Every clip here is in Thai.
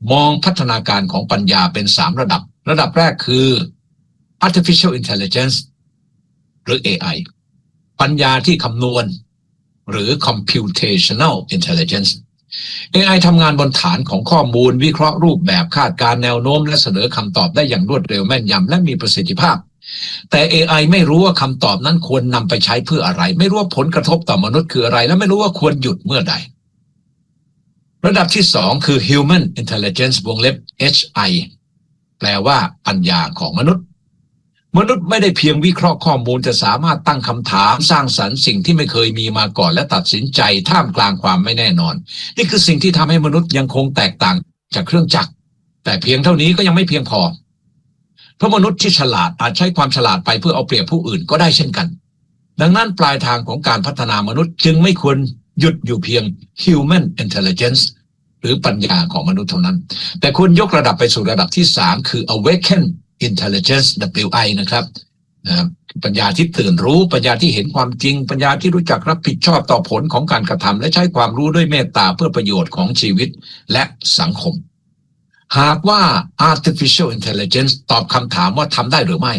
มองพัฒนาการของปัญญาเป็น3ระดับระดับแรกคือ artificial intelligence หรือ AI ปัญญาที่คำนวณหรือ computational intelligence AI ทำงานบนฐานของข้อมูลวิเคราะห์รูปแบบคาดการณ์แนวโน้มและเสนอคำตอบได้อย่างรวดเร็วแม่นยำและมีประสิทธิภาพแต่ AI ไม่รู้ว่าคำตอบนั้นควรนำไปใช้เพื่ออะไรไม่รู้ว่าผลกระทบต่อมนุษย์คืออะไรและไม่รู้ว่าควรหยุดเมื่อใดระดับที่2คือ human intelligence วงเล็บ HI แปลว่าปัญญาของมนุษย์ไม่ได้เพียงวิเคราะห์ข้อมูลจะสามารถตั้งคำถามสร้างสรรค์สิ่งที่ไม่เคยมีมาก่อนและตัดสินใจท่ามกลางความไม่แน่นอนนี่คือสิ่งที่ทำให้มนุษย์ยังคงแตกต่างจากเครื่องจักรแต่เพียงเท่านี้ก็ยังไม่เพียงพอเพราะมนุษย์ที่ฉลาดอาจใช้ความฉลาดไปเพื่อเอาเปรียบผู้อื่นก็ได้เช่นกันดังนั้นปลายทางของการพัฒนามนุษย์จึงไม่ควรหยุดอยู่เพียง human intelligence หรือปัญญาของมนุษย์เท่านั้นแต่ควรยกระดับไปสู่ระดับที่3คือ awaken intelligence WI นะครับปัญญาที่ตื่นรู้ปัญญาที่เห็นความจริงปัญญาที่รู้จักรับผิดชอบต่อผลของการกระทำและใช้ความรู้ด้วยเมตตาเพื่อประโยชน์ของชีวิตและสังคมหากว่า artificial intelligence ตอบคำถามว่าทำได้หรือไม่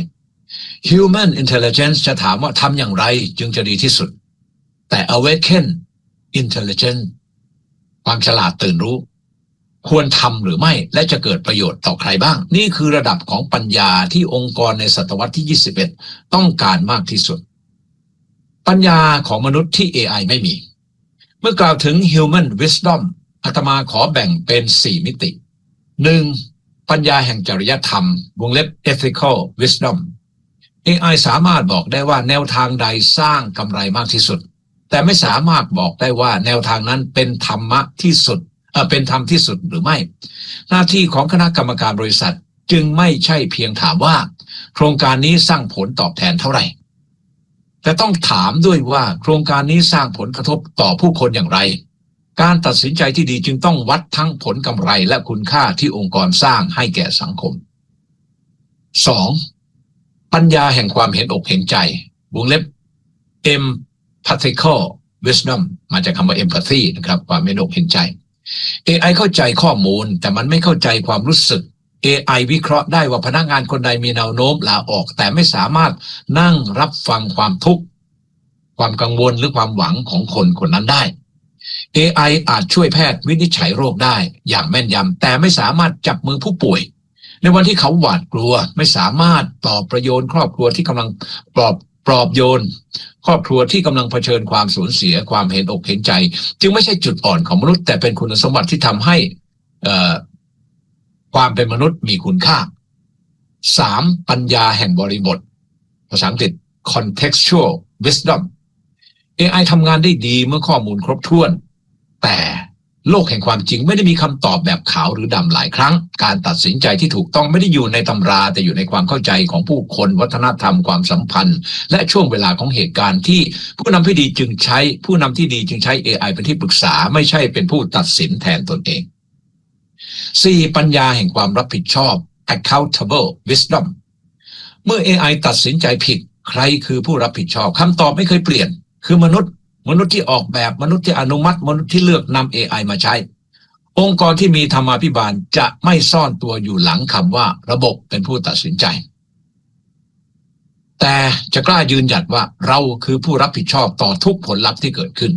human intelligence จะถามว่าทำอย่างไรจึงจะดีที่สุดแต่ awaken intelligence ความฉลาดตื่นรู้ควรทำหรือไม่และจะเกิดประโยชน์ต่อใครบ้างนี่คือระดับของปัญญาที่องค์กรในศตวรรษที่21ต้องการมากที่สุดปัญญาของมนุษย์ที่ AI ไม่มีเมื่อกล่าวถึง human wisdom อาตมาขอแบ่งเป็น4มิติ1ปัญญาแห่งจริยธรรมวงเล็บ ethical wisdom AI สามารถบอกได้ว่าแนวทางใดสร้างกำไรมากที่สุดแต่ไม่สามารถบอกได้ว่าแนวทางนั้นเป็นธรรมะที่สุดเป็นธรรมที่สุดหรือไม่หน้าที่ของคณะกรรมการบริษัทจึงไม่ใช่เพียงถามว่าโครงการนี้สร้างผลตอบแทนเท่าไหร่แต่ต้องถามด้วยว่าโครงการนี้สร้างผลกระทบต่อผู้คนอย่างไรการตัดสินใจที่ดีจึงต้องวัดทั้งผลกำไรและคุณค่าที่องค์กรสร้างให้แก่สังคม 2. ปัญญาแห่งความเห็นอกเห็นใจวงเล็บ empathical wisdom มาจากคำว่า empathy นะครับความเห็นอกเห็นใจAI เข้าใจข้อมูลแต่มันไม่เข้าใจความรู้สึก AI วิเคราะห์ได้ว่าพนักงานคนใดมีแนวโน้มลาออกแต่ไม่สามารถนั่งรับฟังความทุกข์ความกังวลหรือความหวังของคนคนนั้นได้ AI อาจช่วยแพทย์วินิจฉัยโรคได้อย่างแม่นยำแต่ไม่สามารถจับมือผู้ป่วยในวันที่เขาหวาดกลัวไม่สามารถปลอบประโยชน์ครอบครัวที่กำลังปลอบโยนครอบครัวที่กำลังเผชิญความสูญเสียความเห็นอกเห็นใจจึงไม่ใช่จุดอ่อนของมนุษย์แต่เป็นคุณสมบัติที่ทำให้ความเป็นมนุษย์มีคุณค่า 3. ปัญญาแห่งบริบทภาษาอังกฤษ contextual wisdom AI ทำงานได้ดีเมื่อข้อมูลครบถ้วนแต่โลกแห่งความจริงไม่ได้มีคำตอบแบบขาวหรือดำหลายครั้งการตัดสินใจที่ถูกต้องไม่ได้อยู่ในตำราแต่อยู่ในความเข้าใจของผู้คนวัฒนธรรมความสัมพันธ์และช่วงเวลาของเหตุการณ์ที่ผู้นำที่ดีจึงใช้ AI เป็นที่ปรึกษาไม่ใช่เป็นผู้ตัดสินแทนตนเอง 4. ปัญญาแห่งความรับผิดชอบ accountable wisdom เมื่อ AI ตัดสินใจผิดใครคือผู้รับผิดชอบคำตอบไม่เคยเปลี่ยนคือมนุษย์ที่ออกแบบมนุษย์ที่อนุมัติมนุษย์ที่เลือกนำ AI มาใช้องค์กรที่มีธรรมาภิบาลจะไม่ซ่อนตัวอยู่หลังคำว่าระบบเป็นผู้ตัดสินใจแต่จะกล้ายืนหยัดว่าเราคือผู้รับผิดชอบต่อทุกผลลัพธ์ที่เกิดขึ้น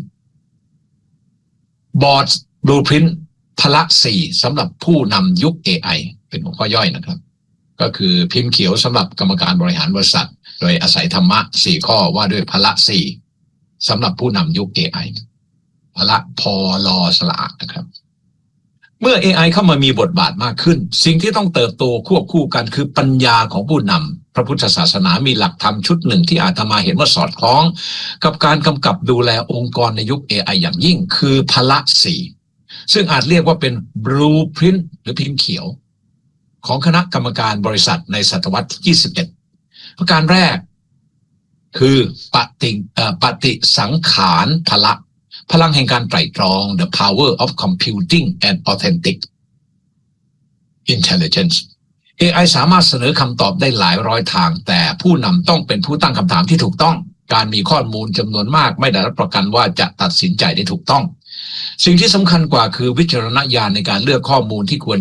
บอร์ดบลูพรินท์พละ4สำหรับผู้นำยุค AI เป็นหัวข้อย่อยนะครับก็คือพิมพ์เขียวสำหรับกรรมการบริหารบริษัทโดยอาศัยธรรมะ4ข้อว่าด้วยพละ4สำหรับผู้นำยุค AI พละพอลอสละนะครับเมื่อ AI เข้ามามีบทบาทมากขึ้นสิ่งที่ต้องเติบโตควบคู่กันคือปัญญาของผู้นำพระพุทธศาสนามีหลักธรรมชุดหนึ่งที่อาตมาเห็นว่าสอดคล้องกับการกำกับดูแลองค์กรในยุค AI อย่างยิ่งคือพละ4ซึ่งอาจเรียกว่าเป็น blueprint หรือพิมพ์เขียวของคณะกรรมการบริษัทในศตวรรษที่21ประการแรกคือปฏิสังขารพลังแห่งการไตร่ตรอง the power of computing and authentic intelligence AI สามารถเสนอคำตอบได้หลายร้อยทางแต่ผู้นำต้องเป็นผู้ตั้งคำถามที่ถูกต้องการมีข้อมูลจำนวนมากไม่ได้รับประกันว่าจะตัดสินใจได้ถูกต้องสิ่งที่สำคัญกว่าคือวิจารณญาณในการเลือกข้อมูลที่ควร